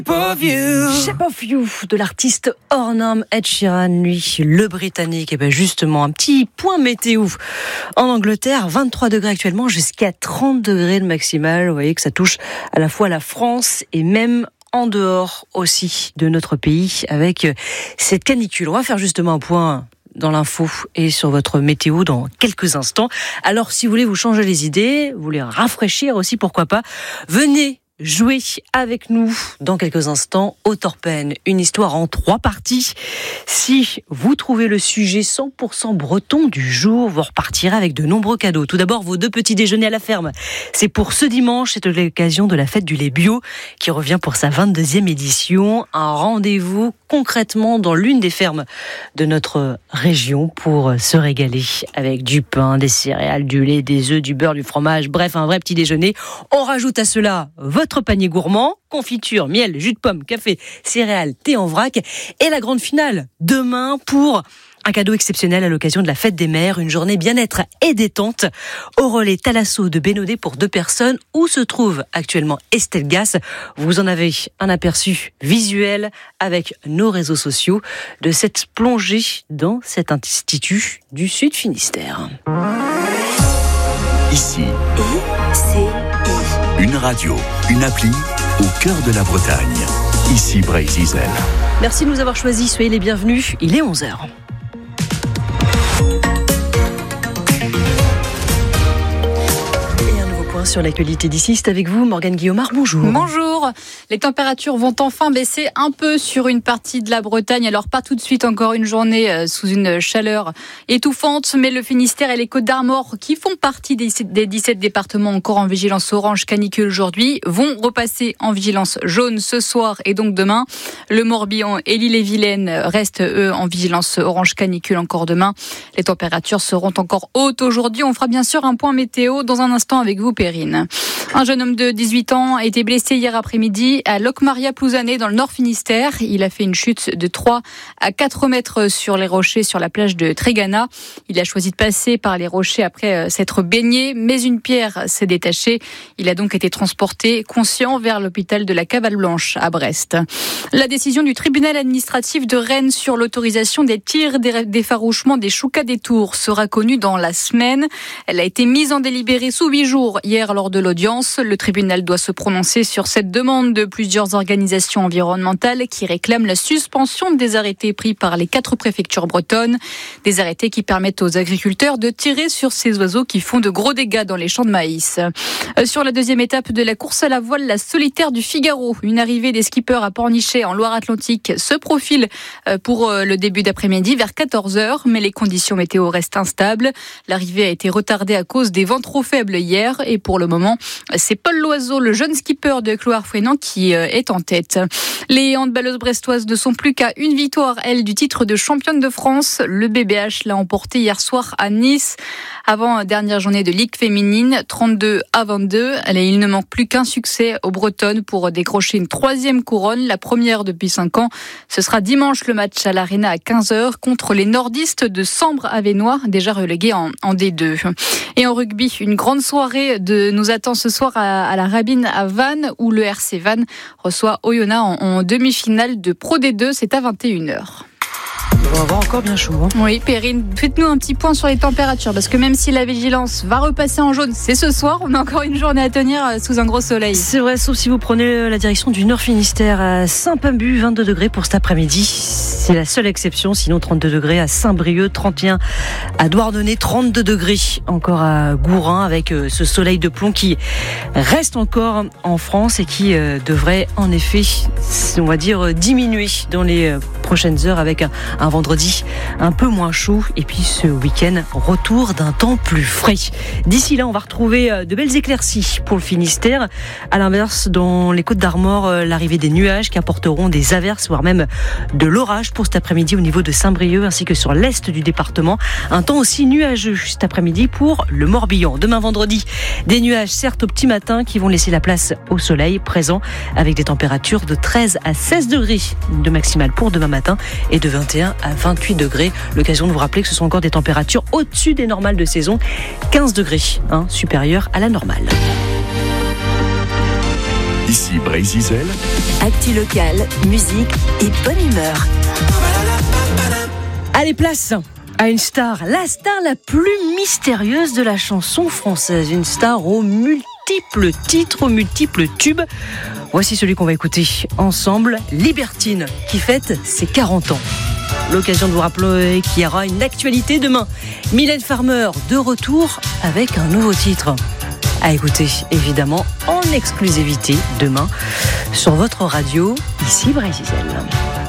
Shape of You de l'artiste hors norme Ed Sheeran, lui, le britannique. Et bien justement, un petit point météo en Angleterre, 23 degrés actuellement, jusqu'à 30 degrés de maximal. Vous voyez que ça touche à la fois la France et même en dehors aussi de notre pays avec cette canicule. On va faire justement un point dans l'info et sur votre météo dans quelques instants. Alors si vous voulez vous changer les idées, vous voulez rafraîchir aussi, pourquoi pas, venez jouer avec nous dans quelques instants au Torpen. Une histoire en 3 parties. Si vous trouvez le sujet 100% breton du jour, vous repartirez avec de nombreux cadeaux. Tout d'abord, vos 2 petits déjeuners à la ferme. C'est pour ce dimanche, c'est l'occasion de la fête du lait bio qui revient pour sa 22e édition. Un rendez-vous concrètement dans l'une des fermes de notre région pour se régaler avec du pain, des céréales, du lait, des œufs, du beurre, du fromage. Bref, un vrai petit déjeuner. On rajoute à cela votre panier gourmand, confiture, miel, jus de pomme, café, céréales, thé en vrac. Et la grande finale, demain, pour un cadeau exceptionnel à l'occasion de la fête des mères, une journée bien-être et détente au relais Thalasso de Bénodet pour 2 personnes, où se trouve actuellement Estelle Gasse. Vous en avez un aperçu visuel avec nos réseaux sociaux de cette plongée dans cet institut du Sud Finistère. Ici, une radio, une appli au cœur de la Bretagne. Ici Bray-Zizel. Merci de nous avoir choisis, soyez les bienvenus. Il est 11h. Sur l'actualité d'ici, c'est avec vous Morgane Guillaumard, bonjour. Bonjour, les températures vont enfin baisser un peu sur une partie de la Bretagne, alors pas tout de suite, encore une journée sous une chaleur étouffante, mais le Finistère et les Côtes d'Armor, qui font partie des 17 départements encore en vigilance orange canicule aujourd'hui, vont repasser en vigilance jaune ce soir et donc demain. Le Morbihan et l'Ille-et-Vilaine restent eux en vigilance orange canicule encore demain. Les températures seront encore hautes aujourd'hui. On fera bien sûr un point météo dans un instant avec vous, Perrine. Un jeune homme de 18 ans a été blessé hier après-midi à Locmaria-Plouzané dans le Nord Finistère. Il a fait une chute de 3 à 4 mètres sur les rochers sur la plage de Trégana. Il a choisi de passer par les rochers après s'être baigné, mais une pierre s'est détachée. Il a donc été transporté conscient vers l'hôpital de la Cavale Blanche à Brest. La décision du tribunal administratif de Rennes sur l'autorisation des tirs d'effarouchement des Choucas des Tours sera connue dans la semaine. Elle a été mise en délibéré sous 8 jours hier lors de l'audience. Le tribunal doit se prononcer sur cette demande de plusieurs organisations environnementales qui réclament la suspension des arrêtés pris par les 4 préfectures bretonnes. Des arrêtés qui permettent aux agriculteurs de tirer sur ces oiseaux qui font de gros dégâts dans les champs de maïs. Sur la 2e étape de la course à la voile, la solitaire du Figaro, une arrivée des skippers à Pornichet en Loire-Atlantique se profile pour le début d'après-midi vers 14h, mais les conditions météo restent instables. L'arrivée a été retardée à cause des vents trop faibles hier et pour le moment, c'est Paul Loiseau, le jeune skipper de Clohars-Fouesnant, qui est en tête. Les handballeuses brestoises ne sont plus qu'à une victoire, elles, du titre de championne de France. Le BBH l'a emporté hier soir à Nice, avant dernière journée de Ligue féminine, 32-22. Il ne manque plus qu'un succès aux Bretonnes pour décrocher une 3e couronne, la première depuis 5 ans. Ce sera dimanche le match à l'Arena à 15h contre les nordistes de Sambre-Avesnois, déjà relégués en D2. Et en rugby, une grande soirée nous attend ce soir à la Rabine à Vannes, où le RC Vannes reçoit Oyonnax en demi-finale de Pro D2. C'est à 21h. On va avoir encore bien chaud. Oui, Perrine, faites-nous un petit point sur les températures, parce que même si la vigilance va repasser en jaune, c'est ce soir, on a encore une journée à tenir sous un gros soleil. C'est vrai, sauf si vous prenez la direction du Nord Finistère à Saint-Pambu, 22 degrés pour cet après-midi. C'est la seule exception, sinon 32 degrés à Saint-Brieuc, 31 à Douarnenez, 32 degrés encore à Gourin, avec ce soleil de plomb qui reste encore en France et qui devrait en effet, on va dire, diminuer dans les prochaines heures avec un vendredi un peu moins chaud et puis ce week-end, retour d'un temps plus frais. D'ici là, on va retrouver de belles éclaircies pour le Finistère. À l'inverse, dans les Côtes d'Armor, l'arrivée des nuages qui apporteront des averses, voire même de l'orage pour cet après-midi au niveau de Saint-Brieuc ainsi que sur l'est du département. Un temps aussi nuageux cet après-midi pour le Morbihan. Demain vendredi, des nuages certes au petit matin qui vont laisser la place au soleil présent avec des températures de 13 à 16 degrés de maximale pour demain matin et de 21 à 28 degrés. L'occasion de vous rappeler que ce sont encore des températures au-dessus des normales de saison, 15 degrés, supérieurs à la normale. Ici Brésil. Actu locale, musique et bonne humeur. Allez, place à une star, la star la plus mystérieuse de la chanson française. Une star aux multiples titres, aux multiples tubes. Voici celui qu'on va écouter ensemble, Libertine, qui fête ses 40 ans. L'occasion de vous rappeler qu'il y aura une actualité demain. Mylène Farmer, de retour avec un nouveau titre. À écouter, évidemment, en exclusivité demain sur votre radio, ici Brésil.